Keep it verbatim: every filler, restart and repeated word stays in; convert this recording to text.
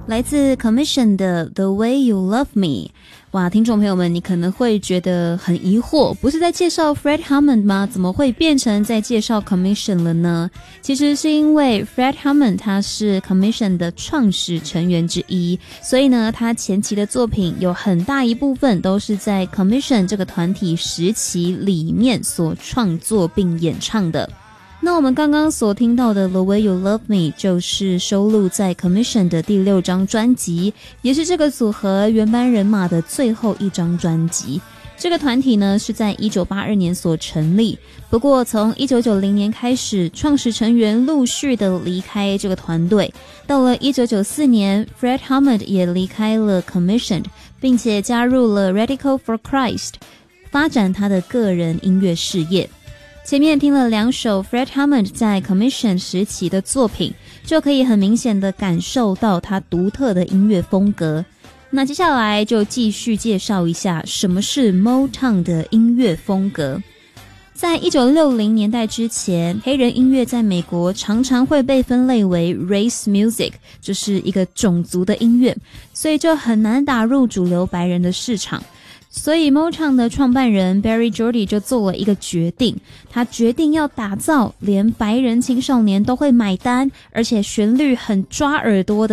来自 Commission 的 The Way You Love Me。 哇，听众朋友们，你可能会觉得很疑惑，不是在介绍 Fred Hammond 吗？怎么会变成在介绍 Commission 了呢？其实是因为 Fred Hammond 他是 Commission 的创始成员之一，所以呢，他前期的作品有很大一部分都是在 Commission 这个团体时期里面所创作并演唱的。那我们刚刚所听到的 The Way You Love Me 就是收录在 Commission 的第六张专辑，也是这个组合原班人马的最后一张专辑。这个团体呢是在一九八二年所成立，不过从一九九零年开始，创始成员陆续的离开这个团队。到了一九九四年 Fred Hammond 也离开了 Commission， 并且加入了 Radical for Christ， 发展他的个人音乐事业。前面听了两首 Fred Hammond 在 Commission 时期的作品，就可以很明显的感受到他独特的音乐风格。那接下来就继续介绍一下什么是 Motown 的音乐风格。在一九六零年代之前，黑人音乐在美国常常会被分类为 race music， 就是一个种族的音乐，所以就很难打入主流白人的市场。所以 Motown 的创办人 Berry Gordy 就做了一个决定，他决定要打造连白人青少年都会买单，而且旋律很抓耳朵的